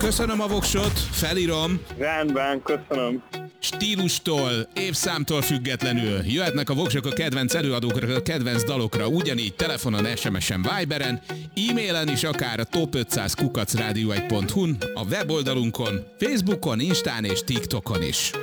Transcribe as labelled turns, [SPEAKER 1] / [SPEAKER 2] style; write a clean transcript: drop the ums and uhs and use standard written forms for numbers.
[SPEAKER 1] Köszönöm a voksot, felírom.
[SPEAKER 2] Rendben, köszönöm.
[SPEAKER 1] Stílustól, évszámtól függetlenül jöhetnek a voksok a kedvenc előadókra, a kedvenc dalokra, ugyanígy telefonon, SMS-en, Viberen, e-mailen is, akár a top500 @radio1.hu-n, a weboldalunkon, Facebookon, Instán és TikTokon is.